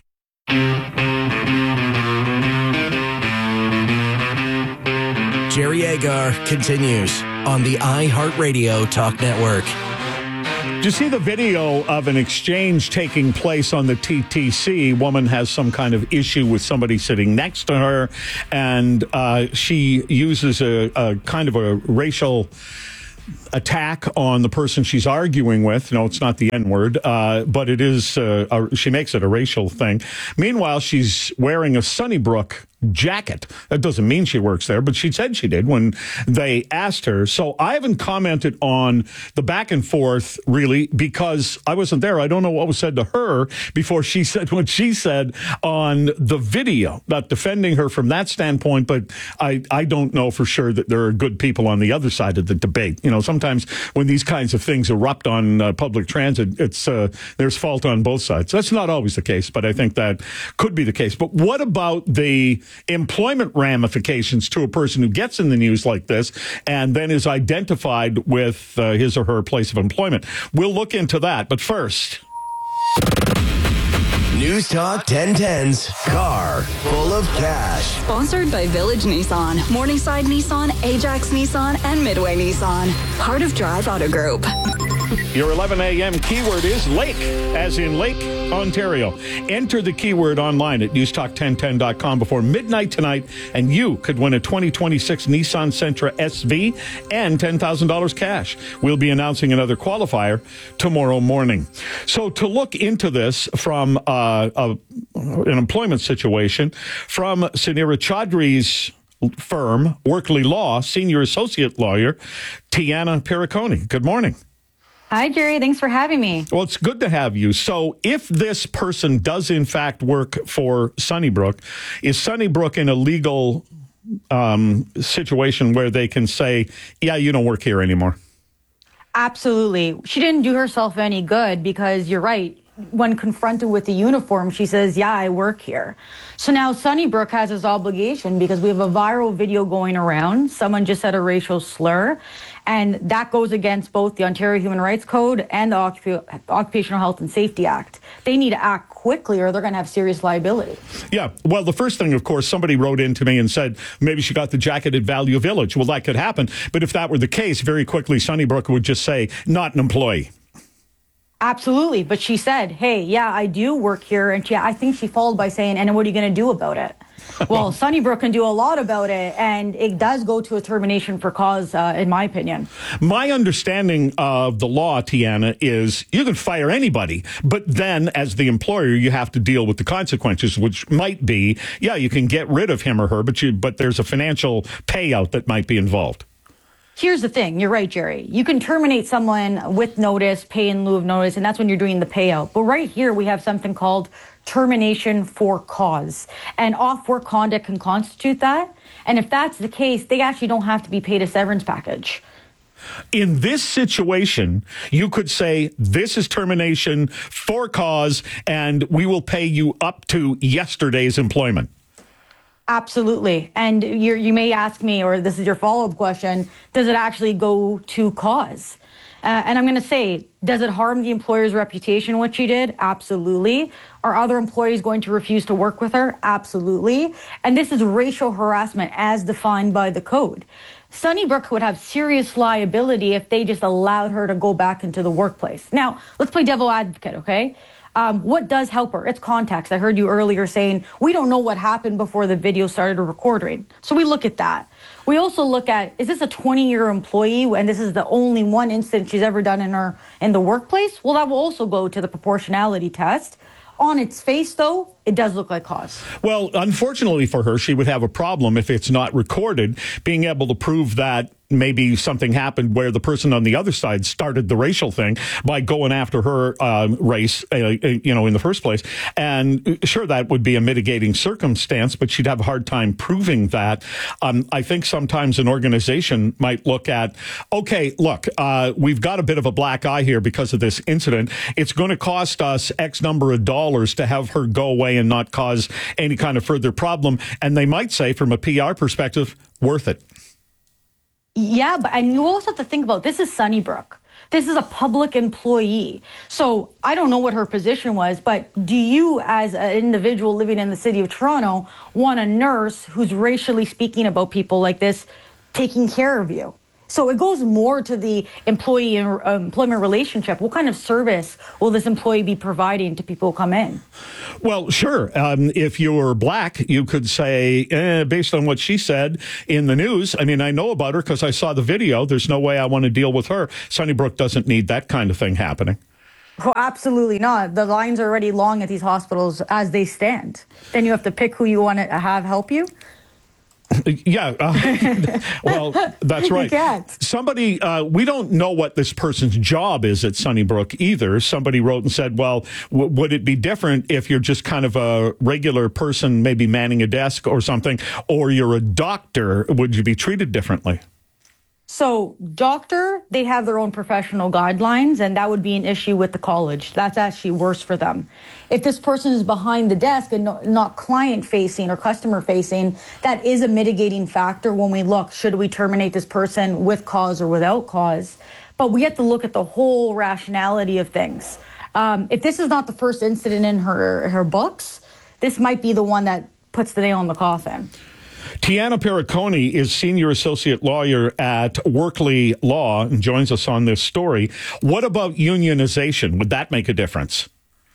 Jerry Agar continues on the iHeartRadio Talk Network. Do you see the video of an exchange taking place on the TTC? Woman has some kind of issue with somebody sitting next to her, and she uses a kind of a racial attack on the person she's arguing with. No, it's not the N-word, but it is, she makes it a racial thing. Meanwhile, she's wearing a Sunnybrook jacket. That doesn't mean she works there, but she said she did when they asked her. So I haven't commented on the back and forth, really, because I wasn't there. I don't know what was said to her before she said what she said on the video. Not defending her from that standpoint, but I don't know for sure that there are good people on the other side of the debate. You know, sometimes when these kinds of things erupt on public transit, it's there's fault on both sides. That's not always the case, but I think that could be the case. But what about the employment ramifications to a person who gets in the news like this and then is identified with his or her place of employment? We'll look into that. But first, News Talk 1010's Car Full of Cash. Sponsored by Village Nissan, Morningside Nissan, Ajax Nissan, and Midway Nissan. Part of Drive Auto Group. Your 11 a.m. keyword is Lake, as in Lake, Ontario. Enter the keyword online at newstalk1010.com before midnight tonight, and you could win a 2026 Nissan Sentra SV and $10,000 cash. We'll be announcing another qualifier tomorrow morning. So to look into this from an employment situation, from Sunira Chaudhry's firm, Workley Law, Senior Associate Lawyer, Tiana Piriconi. Good morning. Hi, Jerry. Thanks for having me. Well, it's good to have you. So if this person does, in fact, work for Sunnybrook, is Sunnybrook in a legal situation where they can say, yeah, you don't work here anymore? Absolutely. She didn't do herself any good because you're right. When confronted with the uniform, she says, yeah, I work here. So now Sunnybrook has this obligation because we have a viral video going around. Someone just said a racial slur, and that goes against both the Ontario Human Rights Code and the Occupational Health and Safety Act. They need to act quickly or they're going to have serious liability. Yeah. Well, the first thing, of course, somebody wrote into me and said, maybe she got the jacket at Value Village. Well, that could happen. But if that were the case, very quickly, Sunnybrook would just say, not an employee. Absolutely. But she said, hey, yeah, I do work here. And I think she followed by saying, and what are you going to do about it? Well, Sunnybrook can do a lot about it, and it does go to a termination for cause, in my opinion. My understanding of the law, Tiana, is you can fire anybody, but then as the employer, you have to deal with the consequences, which might be, yeah, you can get rid of him or her, but there's a financial payout that might be involved. Here's the thing. You're right, Jerry. You can terminate someone with notice, pay in lieu of notice, and that's when you're doing the payout. But right here, we have something called termination for cause. And off-work conduct can constitute that. And if that's the case, they actually don't have to be paid a severance package. In this situation, you could say this is termination for cause, and we will pay you up to yesterday's employment. Absolutely. And you may ask me, or this is your follow-up question, does it actually go to cause? And I'm going to say, does it harm the employer's reputation, what she did? Absolutely. Are other employees going to refuse to work with her? Absolutely. And this is racial harassment as defined by the code. Sunnybrook would have serious liability if they just allowed her to go back into the workplace. Now, let's play devil advocate, okay? What does help her? It's context. I heard you earlier saying we don't know what happened before the video started recording. So we look at that. We also look at, is this a 20-year employee and this is the only one incident she's ever done in the workplace? Well, that will also go to the proportionality test. On its face, though, it does look like cause. Well, unfortunately for her, she would have a problem if it's not recorded, being able to prove that maybe something happened where the person on the other side started the racial thing by going after her race, in the first place. And sure, that would be a mitigating circumstance, but she'd have a hard time proving that. I think sometimes an organization might look at, okay, look, we've got a bit of a black eye here because of this incident. It's going to cost us X number of dollars to have her go away and not cause any kind of further problem. And they might say, from a PR perspective, worth it. Yeah, and you also have to think about, this is Sunnybrook. This is a public employee. So I don't know what her position was, but do you, as an individual living in the city of Toronto, want a nurse who's racially speaking about people like this taking care of you? So it goes more to the employee and employment relationship. What kind of service will this employee be providing to people who come in? Well, sure. If you were black, you could say, based on what she said in the news, I mean, I know about her because I saw the video. There's no way I want to deal with her. Sunnybrook doesn't need that kind of thing happening. Oh, absolutely not. The lines are already long at these hospitals as they stand. Then you have to pick who you want to have help you. Yeah, well, that's right. You can't. Somebody, we don't know what this person's job is at Sunnybrook either. Somebody wrote and said, well, would it be different if you're just kind of a regular person, maybe manning a desk or something, or you're a doctor? Would you be treated differently? So doctor, they have their own professional guidelines, and that would be an issue with the college. That's actually worse for them. If this person is behind the desk and not client-facing or customer-facing, that is a mitigating factor when we look, should we terminate this person with cause or without cause? But we have to look at the whole rationality of things. If this is not the first incident in her books, this might be the one that puts the nail in the coffin. Tiana Perricone is Senior Associate Lawyer at Workley Law and joins us on this story. What about unionization? Would that make a difference?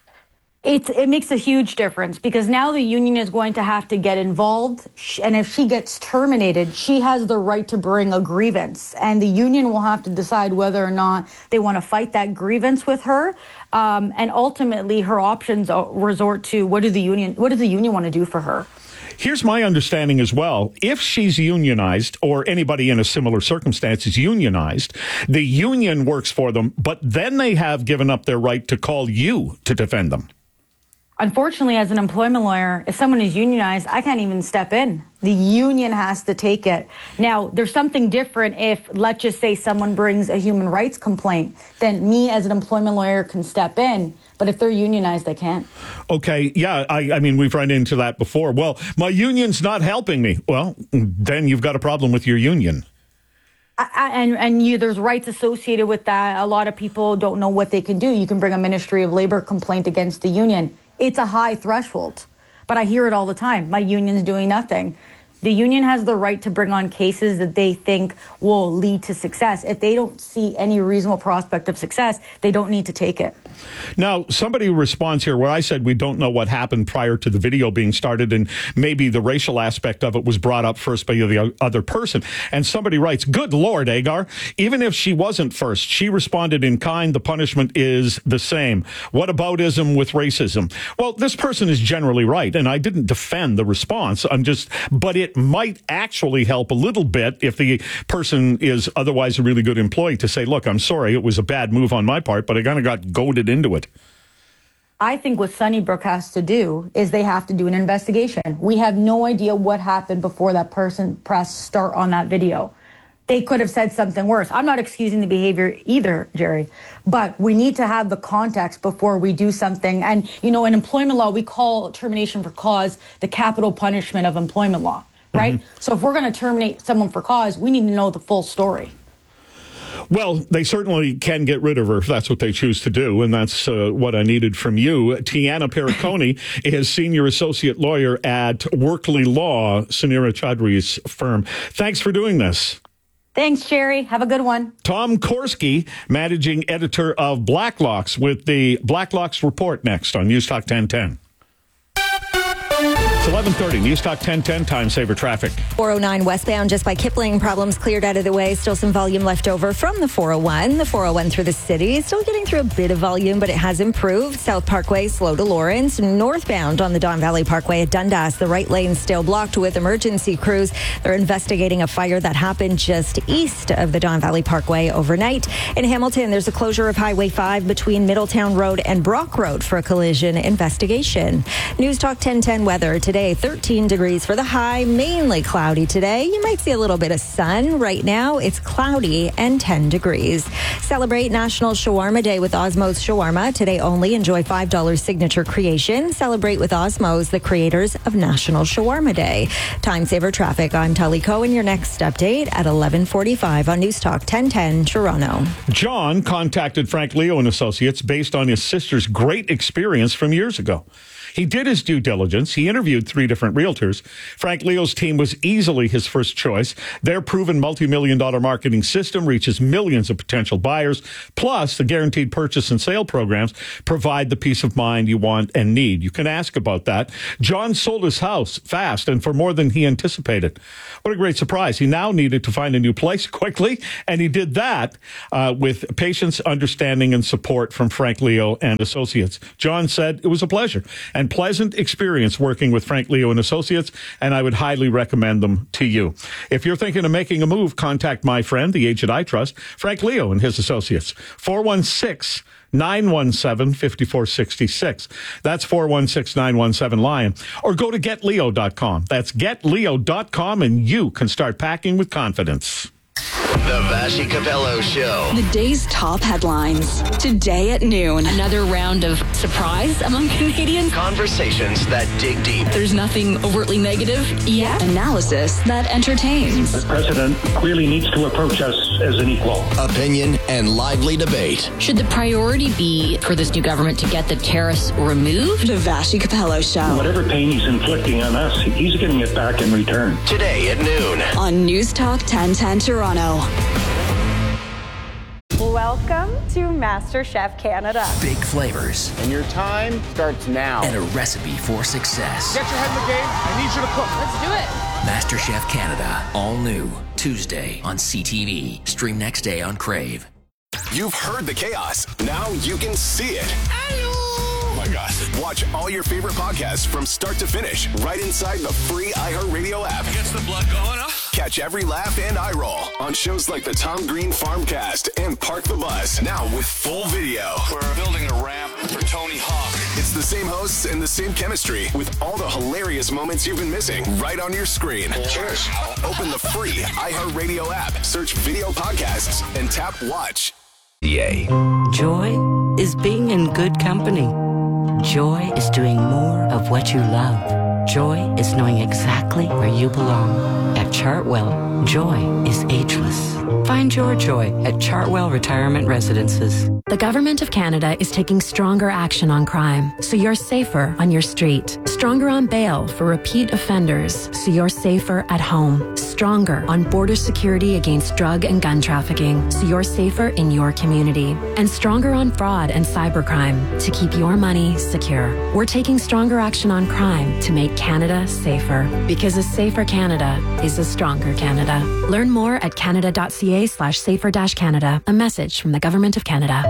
It makes a huge difference because now the union is going to have to get involved. And if she gets terminated, she has the right to bring a grievance. And the union will have to decide whether or not they want to fight that grievance with her. And ultimately, her options resort to what does the union want to do for her? Here's my understanding as well. If she's unionized or anybody in a similar circumstance is unionized, the union works for them, but then they have given up their right to call you to defend them. Unfortunately, as an employment lawyer, if someone is unionized, I can't even step in. The union has to take it. Now, there's something different if, let's just say, someone brings a human rights complaint, then me as an employment lawyer can step in. But if they're unionized, they can't. Okay, yeah, I mean, we've run into that before. Well, my union's not helping me. Well, then you've got a problem with your union. There's rights associated with that. A lot of people don't know what they can do. You can bring a Ministry of Labor complaint against the union. It's a high threshold, but I hear it all the time. My union's doing nothing. The union has the right to bring on cases that they think will lead to success. If they don't see any reasonable prospect of success, they don't need to take it. Now, somebody responds here where I said we don't know what happened prior to the video being started, and maybe the racial aspect of it was brought up first by the other person. And somebody writes, good Lord, Agar, even if she wasn't first, she responded in kind, the punishment is the same. What aboutism with racism? Well, this person is generally right, and I didn't defend the response. But it might actually help a little bit if the person is otherwise a really good employee to say, look, I'm sorry, it was a bad move on my part, but I kind of got goaded into it. I think what Sunnybrook has to do is they have to do an investigation. We have no idea what happened before that person pressed start on that video. They could have said something worse. I'm not excusing the behavior either, Jerry, but we need to have the context before we do something. And, in employment law, we call termination for cause the capital punishment of employment law, right? Mm-hmm. So if we're going to terminate someone for cause, we need to know the full story. Well, they certainly can get rid of her if that's what they choose to do, and that's what I needed from you. Tiana Perricone is Senior Associate Lawyer at Workley Law, Sunira Chaudhry's firm. Thanks for doing this. Thanks, Jerry. Have a good one. Tom Korski, Managing Editor of Blacklocks, with the Blacklocks Report next on News Talk 1010. 11:30, News Talk 1010, time saver traffic. 409 westbound just by Kipling, problems cleared out of the way. Still some volume left over from the 401. The 401 through the city, still getting through a bit of volume, but it has improved. South Parkway, slow to Lawrence. Northbound on the Don Valley Parkway at Dundas, the right lane still blocked with emergency crews. They're investigating a fire that happened just east of the Don Valley Parkway overnight. In Hamilton, there's a closure of Highway 5 between Middletown Road and Brock Road for a collision investigation. News Talk 1010 weather today. 13 degrees for the high, mainly cloudy today. You might see a little bit of sun. Right now, it's cloudy and 10 degrees. Celebrate National Shawarma Day with Osmow's Shawarma. Today only, enjoy $5 signature creation. Celebrate with Osmow's, the creators of National Shawarma Day. Time saver traffic. I'm Tully Cohen. Your next update at 11:45 on News Talk 1010 Toronto. John contacted Frank Leo and Associates based on his sister's great experience from years ago. He did his due diligence. He interviewed 3 different realtors. Frank Leo's team was easily his first choice. Their proven multi-million-dollar marketing system reaches millions of potential buyers. Plus, the guaranteed purchase and sale programs provide the peace of mind you want and need. You can ask about that. John sold his house fast and for more than he anticipated. What a great surprise. He now needed to find a new place quickly, and he did that with patience, understanding, and support from Frank Leo and Associates. John said it was a pleasure and pleasant experience working with Frank Leo and Associates, and I would highly recommend them to you. If you're thinking of making a move, contact my friend, the agent I trust, Frank Leo and his Associates. 416-917-5466. That's 416-917-LION. Or go to getleo.com. That's getleo.com, and you can start packing with confidence. The Vassy Capello Show. The day's top headlines. Today at noon. Another round of surprise among Canadians. Conversations that dig deep. There's nothing overtly negative yet. Analysis that entertains. The president clearly needs to approach us as an equal. Opinion and lively debate. Should the priority be for this new government to get the tariffs removed? The Vassy Capello Show. Whatever pain he's inflicting on us, he's getting it back in return. Today at noon. On News Talk 1010 Toronto. Welcome to MasterChef Canada. Big flavors. And your time starts now. And a recipe for success. Get your head in the game. I need you to cook. Let's do it. MasterChef Canada. All new. Tuesday on CTV. Stream next day on Crave. You've heard the chaos. Now you can see it. Hello. Oh my gosh. Watch all your favorite podcasts from start to finish right inside the free iHeartRadio app. Gets the blood going, huh? Catch every laugh and eye roll on shows like the Tom Green Farmcast and Park the Bus. Now with full video. We're building a ramp for Tony Hawk. It's the same hosts and the same chemistry with all the hilarious moments you've been missing right on your screen. Cheers. Open the free iHeartRadio app, search video podcasts, and tap watch. Yay. Joy is being in good company. Joy is doing more of what you love. Joy is knowing exactly where you belong. At Chartwell, joy is ageless. Find your joy at Chartwell Retirement Residences. The Government of Canada is taking stronger action on crime, so you're safer on your street. Stronger on bail for repeat offenders, so you're safer at home. Stronger on border security against drug and gun trafficking, so you're safer in your community. And stronger on fraud and cybercrime, to keep your money secure. We're taking stronger action on crime to make Canada safer, because a safer Canada is a stronger Canada. Learn more at canada.ca/safer-Canada. A message from the Government of Canada.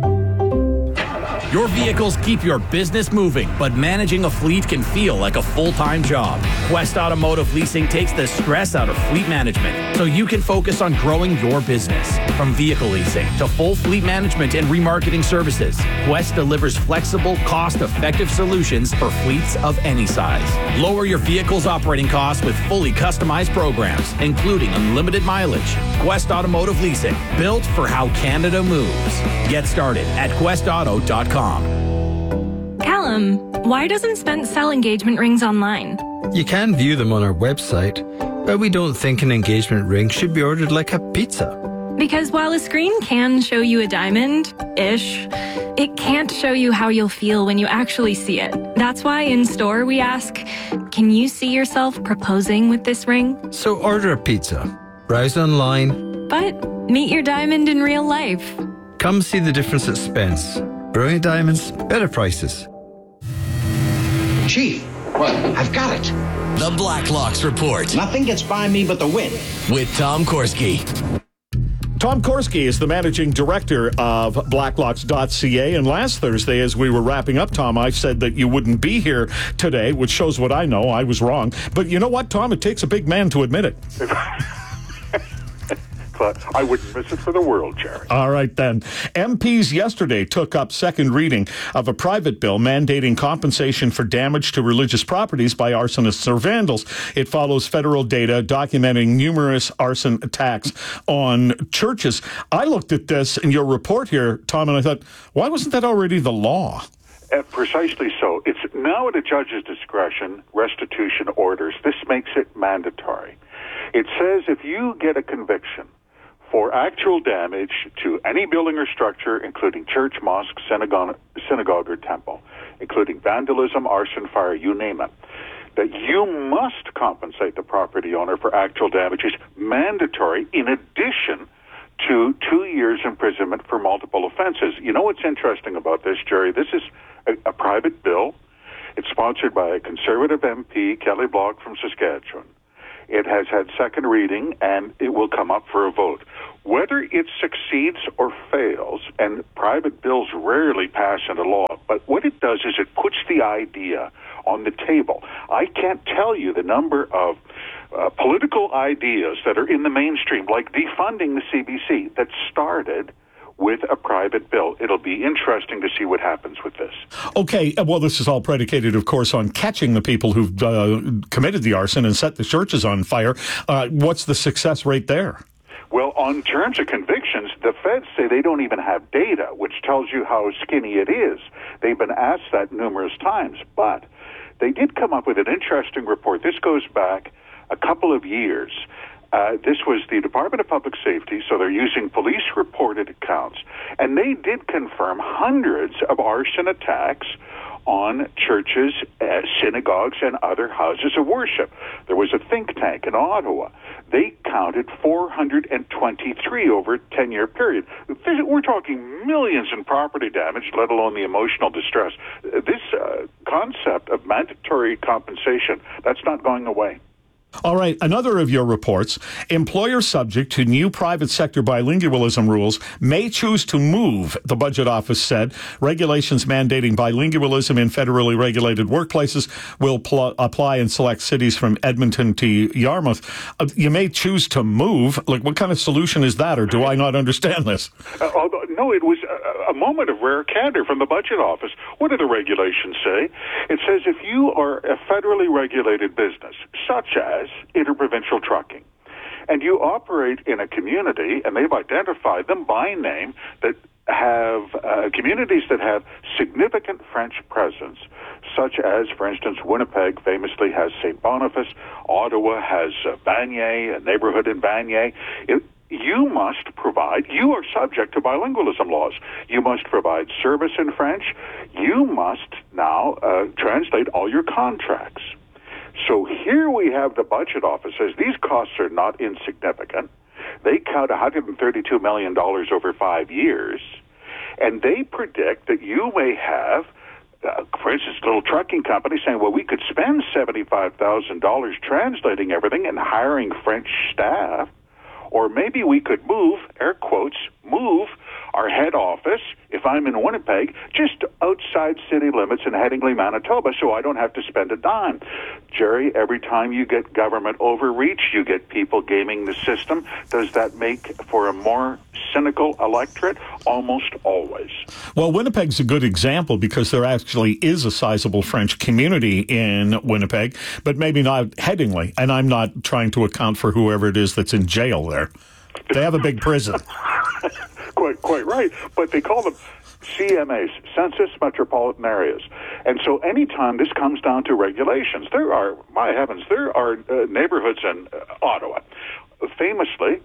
Your vehicles keep your business moving, but managing a fleet can feel like a full-time job. Quest Automotive Leasing takes the stress out of fleet management so you can focus on growing your business. From vehicle leasing to full fleet management and remarketing services, Quest delivers flexible, cost-effective solutions for fleets of any size. Lower your vehicle's operating costs with fully customized programs, including unlimited mileage. Quest Automotive Leasing, built for how Canada moves. Get started at questauto.com. Callum, why doesn't Spence sell engagement rings online? You can view them on our website, but we don't think an engagement ring should be ordered like a pizza. Because while a screen can show you a diamond-ish, it can't show you how you'll feel when you actually see it. That's why in store we ask, can you see yourself proposing with this ring? So order a pizza, browse online, but meet your diamond in real life. Come see the difference at Spence. Brilliant diamonds, better prices. Chief, What? I've got it. The Blacklocks Report. Nothing gets by me but the wind. With Tom Korski. Tom Korski is the managing director of blacklocks.ca. And last Thursday, as we were wrapping up, Tom, I said that you wouldn't be here today, which shows what I know. I was wrong. But you know what, Tom? It takes a big man to admit it. I wouldn't miss it for the world, Jerry. All right, then. MPs yesterday took up second reading of a private bill mandating compensation for damage to religious properties by arsonists or vandals. It follows federal data documenting numerous arson attacks on churches. I looked at this in your report here, Tom, and I thought, why wasn't that already the law? Precisely so. It's now at a judge's discretion, restitution orders. This makes it mandatory. It says if you get a conviction for actual damage to any building or structure, including church, mosque, synagogue, or temple, including vandalism, arson, fire, you name it, that you must compensate the property owner for actual damage is mandatory in addition to 2 years imprisonment for multiple offenses. You know what's interesting about this, Jerry? This is a private bill. It's sponsored by a conservative MP, Kelly Block from Saskatchewan. It has had second reading, and it will come up for a vote. Whether it succeeds or fails, and private bills rarely pass into law, but what it does is it puts the idea on the table. I can't tell you the number of political ideas that are in the mainstream, like defunding the CBC, that started with a private bill. It'll be interesting to see what happens with this. Okay, well, this is all predicated, of course, on catching the people who've committed the arson and set the churches on fire. What's the success rate there? Well, on terms of convictions, the feds say they don't even have data, which tells you how skinny it is. They've been asked that numerous times, but they did come up with an interesting report. This goes back a couple of years. This was the Department of Public Safety, so they're using police-reported accounts. And they did confirm hundreds of arson attacks on churches, synagogues, and other houses of worship. There was a think tank in Ottawa. They counted 423 over a 10-year period. We're talking millions in property damage, let alone the emotional distress. This concept of mandatory compensation, that's not going away. All right. Another of your reports, employers subject to new private sector bilingualism rules may choose to move, the budget office said. Regulations mandating bilingualism in federally regulated workplaces will apply in select cities from Edmonton to Yarmouth. You may choose to move. Like, what kind of solution is that, or do I not understand this? No, it was a moment of rare candor from the budget office. What do the regulations say? It says if you are a federally regulated business, such as interprovincial trucking, and you operate in a community, and they've identified them by name, that have communities that have significant French presence, such as, for instance, Winnipeg famously has St. Boniface, Ottawa has Vanier, a neighborhood in Vanier. You must provide, you are subject to bilingualism laws. You must provide service in French. You must now translate all your contracts. So here we have the budget office says these costs are not insignificant. They count $132 million over 5 years, and they predict that you may have, for instance, a little trucking company saying, well, we could spend $75,000 translating everything and hiring French staff, or maybe we could move, air quotes, move our head office, if I'm in Winnipeg, just outside city limits in Headingley, Manitoba, so I don't have to spend a dime. Jerry, every time you get government overreach, you get people gaming the system. Does that make for a more cynical electorate? Almost always. Well, Winnipeg's a good example because there actually is a sizable French community in Winnipeg, but maybe not Headingley. And I'm not trying to account for whoever it is that's in jail there. They have a big prison. Quite right. But they call them CMAs, Census Metropolitan Areas. And so anytime this comes down to regulations, there are, my heavens, there are neighborhoods in Ottawa. Famously,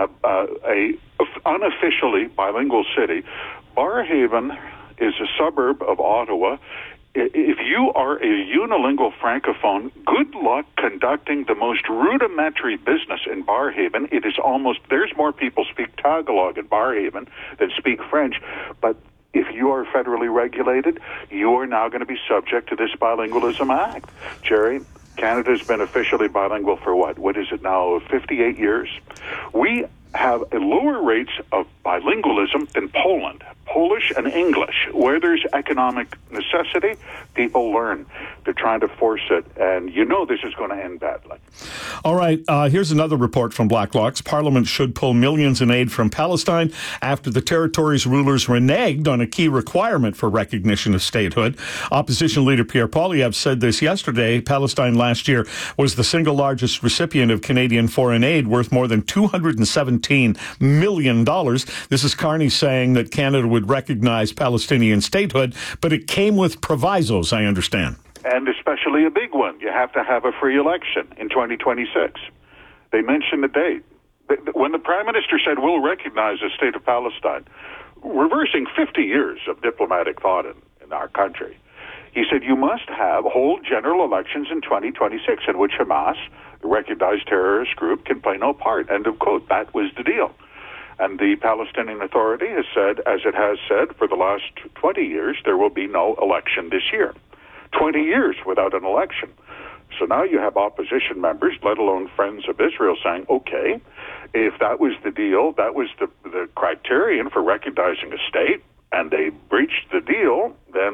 a unofficially bilingual city, Barrhaven is a suburb of Ottawa. If you are a unilingual francophone, good luck conducting the most rudimentary business in Barrhaven. It is almost, there's more people speak Tagalog in Barrhaven than speak French, but if you are federally regulated, you are now going to be subject to this Bilingualism Act. Jerry, Canada's been officially bilingual for what is it now, 58 years? We have lower rates of bilingualism than Poland, Polish and English. Where there's economic necessity, people learn. They're trying to force it, and you know this is going to end badly. All right, here's another report from Blacklock's. Parliament should pull millions in aid from Palestine after the territory's rulers reneged on a key requirement for recognition of statehood. Opposition leader Pierre Poilievre said this yesterday. Palestine last year was the single largest recipient of Canadian foreign aid, worth more than $217 million. This is Carney saying that Canada would recognize Palestinian statehood, but it came with provisos, I understand. And especially a big one. You have to have a free election in 2026. They mentioned the date. When the Prime Minister said, we'll recognize the state of Palestine, reversing 50 years of diplomatic thought in our country, he said, you must hold general elections in 2026 in which Hamas, the recognized terrorist group, can play no part. End of quote. That was the deal. And the Palestinian Authority has said, as it has said for the last 20 years, there will be no election this year. 20 years without an election. So now you have opposition members, let alone friends of Israel, saying, okay, if that was the deal, that was the criterion for recognizing a state, and they breached the deal, then